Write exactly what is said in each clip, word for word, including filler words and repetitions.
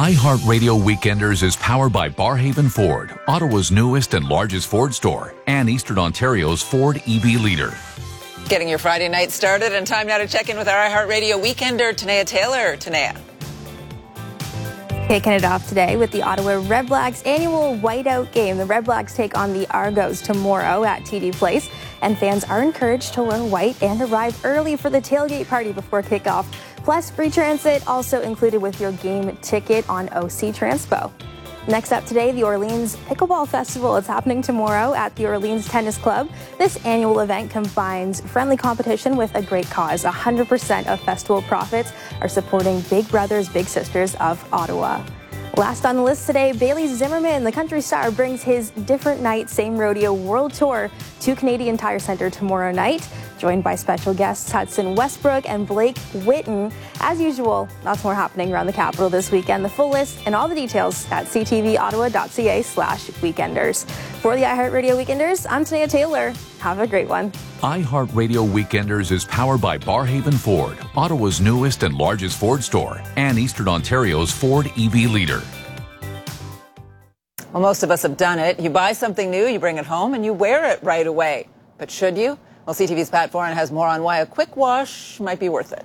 iHeartRadio Weekenders is powered by Barhaven Ford, Ottawa's newest and largest Ford store, and Eastern Ontario's Ford E V leader. Getting your Friday night started, and time now to check in with our iHeartRadio Weekender, Tanea Taylor. Tanea. Kicking it off today with the Ottawa Red Blacks annual whiteout game. The Red Blacks take on the Argos tomorrow at T D Place, and fans are encouraged to wear white and arrive early for the tailgate party before kickoff. Plus, free transit also included with your game ticket on O C Transpo. Next up today, the Orleans Pickleball Festival is happening tomorrow at the Orleans Tennis Club. This annual event combines friendly competition with a great cause. one hundred percent of festival profits are supporting Big Brothers Big Sisters of Ottawa. Last on the list today, Bailey Zimmerman, the country star, brings his Different Night Same Rodeo World Tour to Canadian Tire Centre tomorrow night, joined by special guests Hudson Westbrook and Blake Whitten. As usual, lots more happening around the capital this weekend. The full list and all the details at c t v ottawa dot c a slash weekenders. For the iHeartRadio Weekenders, I'm Tanea Taylor. Have a great one. iHeartRadio Weekenders is powered by Barhaven Ford, Ottawa's newest and largest Ford store, and Eastern Ontario's Ford E V leader. Well, most of us have done it. You buy something new, you bring it home, and you wear it right away. But should you? Well, C T V's Pat Foran has more on why a quick wash might be worth it.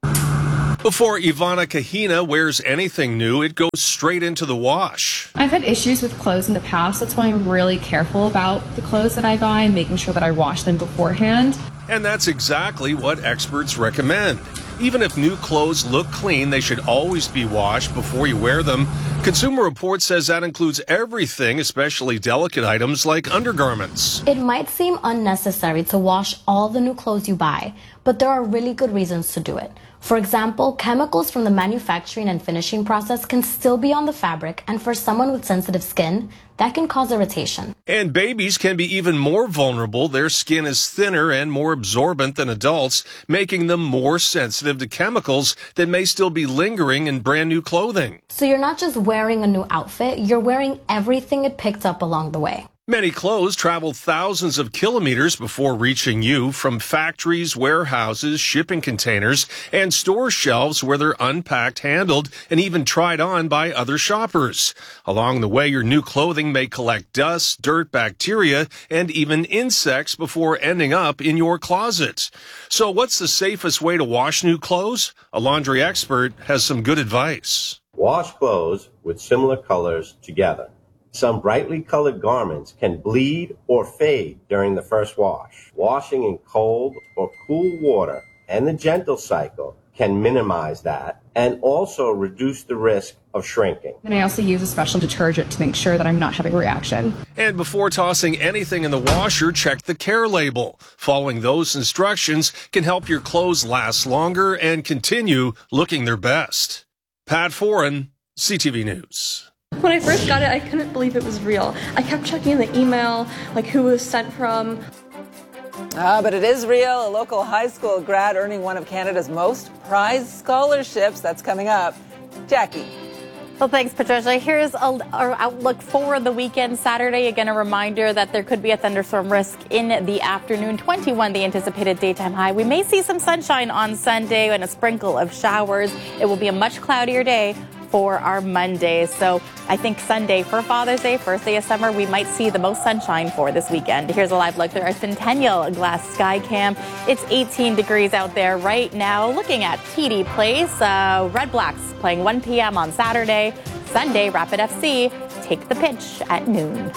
Before Ivana Kahina wears anything new, it goes straight into the wash. I've had issues with clothes in the past. That's why I'm really careful about the clothes that I buy and making sure that I wash them beforehand. And that's exactly what experts recommend. Even if new clothes look clean, they should always be washed before you wear them. Consumer Reports says that includes everything, especially delicate items like undergarments. It might seem unnecessary to wash all the new clothes you buy, but there are really good reasons to do it. For example, chemicals from the manufacturing and finishing process can still be on the fabric, and for someone with sensitive skin, that can cause irritation. And babies can be even more vulnerable. Their skin is thinner and more absorbent than adults, making them more sensitive to chemicals that may still be lingering in brand new clothing. So you're not just wearing a new outfit, you're wearing everything it picked up along the way. Many clothes travel thousands of kilometers before reaching you, from factories, warehouses, shipping containers, and store shelves where they're unpacked, handled, and even tried on by other shoppers. Along the way, your new clothing may collect dust, dirt, bacteria, and even insects before ending up in your closet. So what's the safest way to wash new clothes? A laundry expert has some good advice. Wash clothes with similar colors together. Some brightly colored garments can bleed or fade during the first wash. Washing in cold or cool water and the gentle cycle can minimize that and also reduce the risk of shrinking. And I also use a special detergent to make sure that I'm not having a reaction. And before tossing anything in the washer, check the care label. Following those instructions can help your clothes last longer and continue looking their best. Pat Foran, C T V News. When I first got it, I couldn't believe it was real. I kept checking the email, like who it was sent from. Ah, but it is real. A local high school grad earning one of Canada's most prized scholarships. That's coming up. Jackie. Well, thanks, Patricia. Here's a, our outlook for the weekend. Saturday, again, a reminder that there could be a thunderstorm risk in the afternoon. twenty-one, the anticipated daytime high. We may see some sunshine on Sunday and a sprinkle of showers. It will be a much cloudier day for our Monday. So I think Sunday for Father's Day, first day of summer, we might see the most sunshine for this weekend. Here's a live look through our Centennial Glass Sky Cam. It's eighteen degrees out there right now. Looking at T D Place, uh, Red Blacks playing one p.m. on Saturday. Sunday, Rapid F C take the pitch at noon.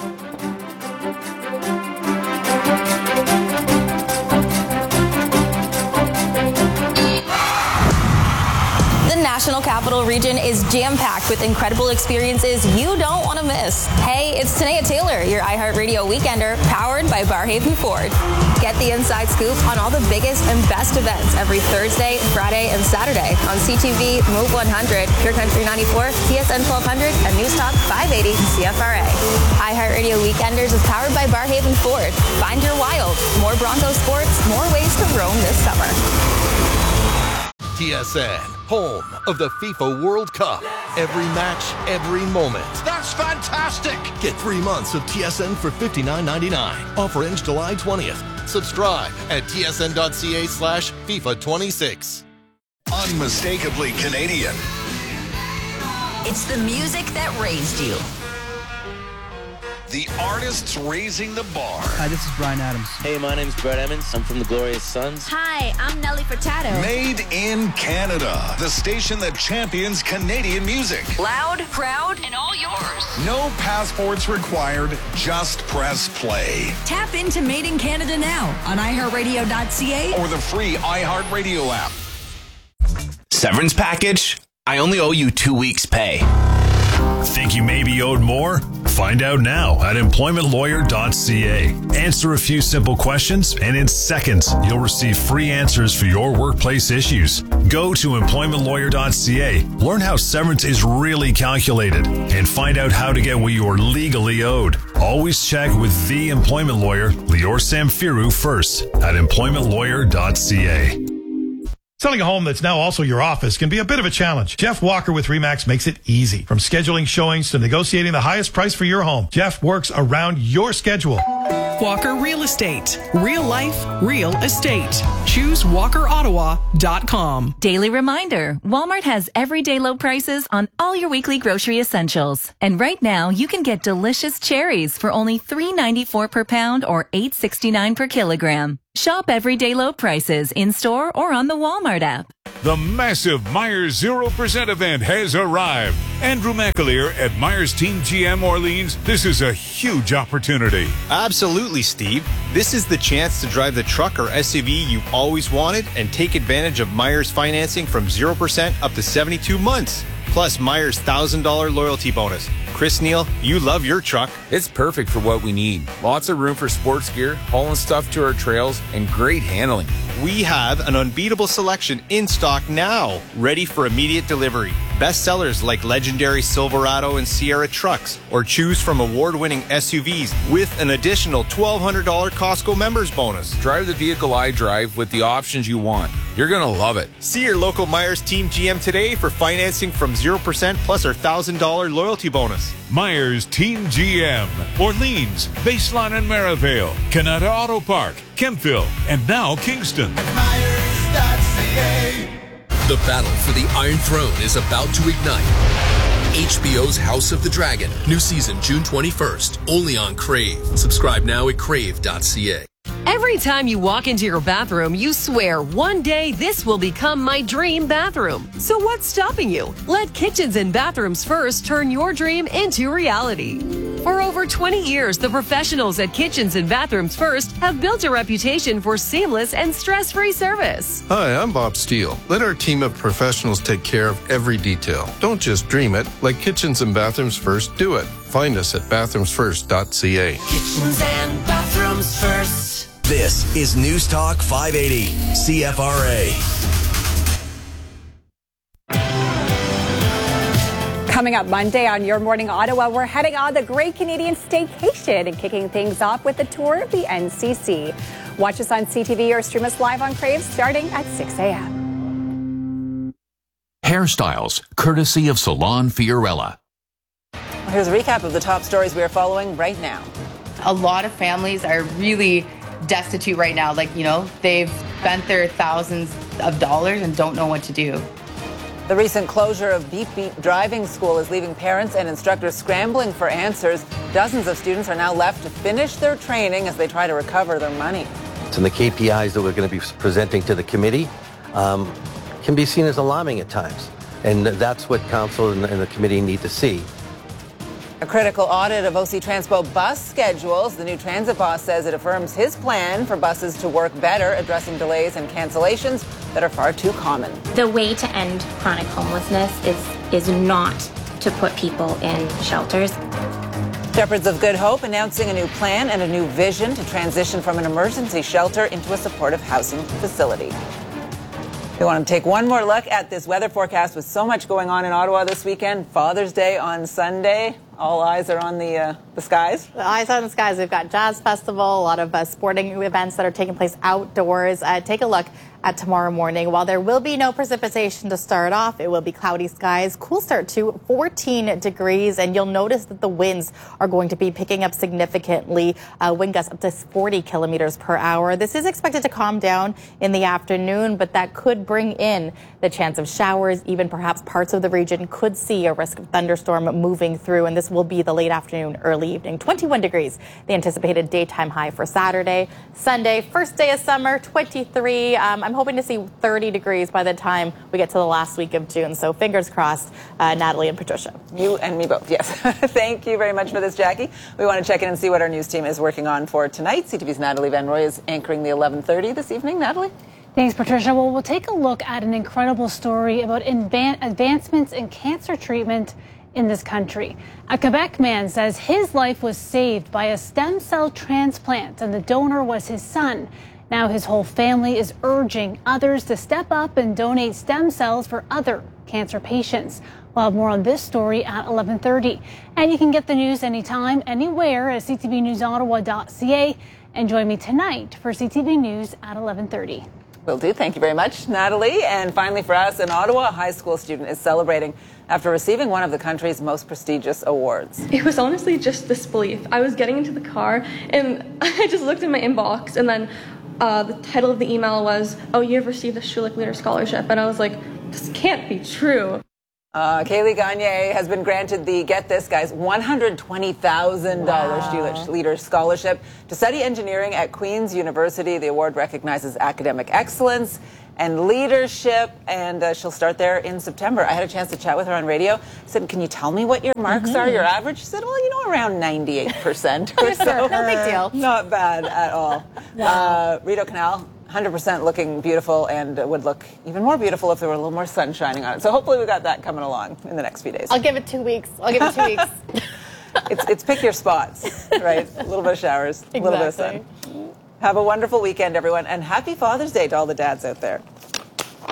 The National Capital Region is jam-packed with incredible experiences you don't want to miss. Hey, it's Tanea Taylor, your iHeartRadio Weekender, powered by Barhaven Ford. Get the inside scoop on all the biggest and best events every Thursday, Friday, and Saturday on C T V, Move one hundred, Pure Country ninety-four, T S N twelve hundred, and News Talk five eighty C F R A. iHeartRadio Weekenders is powered by Barhaven Ford. Find your wild. More Bronco sports, more ways to roam this summer. T S N, home of the FIFA World Cup. Every match, every moment. That's fantastic! Get three months of T S N for fifty-nine ninety-nine. Offer ends July twentieth. Subscribe at tsn.ca slash FIFA 26. Unmistakably Canadian. It's the music that raised you. The artists raising the bar. Hi, this is Bryan Adams. Hey, my name's Brett Emmons. I'm from the Glorious Sons. Hi, I'm Nelly Furtado. Made in Canada. The station that champions Canadian music. Loud, proud, and all yours. No passports required. Just press play. Tap into Made in Canada now on i heart radio dot c a or the free iHeartRadio app. Severance package? I only owe you two weeks' pay. Think you may be owed more? Find out now at employment lawyer dot c a. Answer a few simple questions, and in seconds, you'll receive free answers for your workplace issues. Go to employment lawyer dot c a, learn how severance is really calculated, and find out how to get what you are legally owed. Always check with the employment lawyer, Lior Samfiru, first at employment lawyer dot c a. Selling a home that's now also your office can be a bit of a challenge. Jeff Walker with RE/MAX makes it easy. From scheduling showings to negotiating the highest price for your home, Jeff works around your schedule. Walker Real Estate. Real life, real estate. Choose walker ottawa dot com. Daily reminder, Walmart has everyday low prices on all your weekly grocery essentials. And right now, you can get delicious cherries for only three ninety-four per pound or eight sixty-nine per kilogram. Shop everyday low prices in-store or on the Walmart app. The massive Myers zero percent event has arrived. Andrew McAleer at Myers Team G M Orleans, this is a huge opportunity. Absolutely, Steve. This is the chance to drive the truck or S U V you've always wanted and take advantage of Myers financing from zero percent up to seventy-two months. Plus Myers one thousand dollars loyalty bonus. Chris Neal, you love your truck. It's perfect for what we need. Lots of room for sports gear, hauling stuff to our trails, and great handling. We have an unbeatable selection in stock now, ready for immediate delivery. Best sellers like legendary Silverado and Sierra trucks, or choose from award-winning S U Vs with an additional twelve hundred dollars Costco members bonus. Drive the vehicle I drive with the options you want. You're going to love it. See your local Myers Team G M today for financing from zero percent plus our one thousand dollars loyalty bonus. Myers Team G M, Orleans, Baseline and Maryvale, Canada Auto Park, Kempville, and now Kingston. Myers dot c a. The battle for the Iron Throne is about to ignite. H B O's House of the Dragon, new season June twenty-first, only on Crave. Subscribe now at crave dot c a. Every time you walk into your bathroom, you swear, one day this will become my dream bathroom. So what's stopping you? Let Kitchens and Bathrooms First turn your dream into reality. For over twenty years, the professionals at Kitchens and Bathrooms First have built a reputation for seamless and stress-free service. Hi, I'm Bob Steele. Let our team of professionals take care of every detail. Don't just dream it. Let Kitchens and Bathrooms First do it. Find us at bathrooms first dot c a. Kitchens and Bathrooms First. This is News Talk five eighty, C F R A. Coming up Monday on Your Morning Ottawa, we're heading on the Great Canadian Staycation and kicking things off with a tour of the N C C. Watch us on C T V or stream us live on Crave starting at six a.m. Hairstyles, courtesy of Salon Fiorella. Here's a recap of the top stories we are following right now. A lot of families are really destitute right now. Like, you know, they've spent their thousands of dollars and don't know what to do. The recent closure of Beep Beep Driving School is leaving parents and instructors scrambling for answers. Dozens of students are now left to finish their training as they try to recover their money. And the K P Is that we're going to be presenting to the committee um, can be seen as alarming at times. And that's what council and, and the committee need to see. A critical audit of O C Transpo bus schedules. The new transit boss says it affirms his plan for buses to work better, addressing delays and cancellations that are far too common. The way to end chronic homelessness is, is not to put people in shelters. Shepherds of Good Hope announcing a new plan and a new vision to transition from an emergency shelter into a supportive housing facility. We want to take one more look at this weather forecast with so much going on in Ottawa this weekend. Father's Day on Sunday. All eyes are on the, uh, the the skies? Eyes on the skies. We've got Jazz Festival, a lot of uh, sporting events that are taking place outdoors. Uh, take a look at tomorrow morning. While there will be no precipitation to start off, it will be cloudy skies. Cool start to fourteen degrees, and you'll notice that the winds are going to be picking up significantly. Uh, wind gusts up to forty kilometers per hour. This is expected to calm down in the afternoon, but that could bring in the chance of showers. Even perhaps parts of the region could see a risk of thunderstorm moving through, and this will be the late afternoon, early evening. twenty-one degrees, the anticipated daytime high for Saturday. Sunday, first day of summer, twenty-three. Um, I'm hoping to see thirty degrees by the time we get to the last week of June. So fingers crossed, uh, Natalie and Patricia. You and me both, yes. Thank you very much for this, Jackie. We want to check in and see what our news team is working on for tonight. C T V's Natalie Van Roy is anchoring the eleven thirty this evening. Natalie? Thanks, Patricia. Well, we'll take a look at an incredible story about advan- advancements in cancer treatment in this country. A Quebec man says his life was saved by a stem cell transplant, and the donor was his son. Now his whole family is urging others to step up and donate stem cells for other cancer patients. We'll have more on this story at eleven thirty. And you can get the news anytime, anywhere at c t v news ottawa dot c a. And join me tonight for C T V News at eleven thirty. Will do. Thank you very much, Natalie. And finally for us in Ottawa, a high school student is celebrating after receiving one of the country's most prestigious awards. It was honestly just disbelief. I was getting into the car and I just looked in my inbox, and then uh, the title of the email was, "Oh, you have received a Schulich Leader Scholarship." And I was like, this can't be true. Uh, Kaylee Gagne has been granted the, get this guys, one hundred twenty thousand dollars wow. Schulich Leader Scholarship to study engineering at Queen's University. The award recognizes academic excellence and leadership, and uh, she'll start there in September. I had a chance to chat with her on radio. I said, can you tell me what your marks mm-hmm. are, your average? She said, well, you know, around ninety-eight percent or so. No big deal. Not bad at all. Wow. Uh, Rideau Canal, one hundred percent looking beautiful, and would look even more beautiful if there were a little more sun shining on it. So hopefully we got that coming along in the next few days. I'll give it two weeks. I'll give it two weeks. It's, it's pick your spots, right? A little bit of showers, exactly. A little bit of sun. Have a wonderful weekend, everyone, and happy Father's Day to all the dads out there.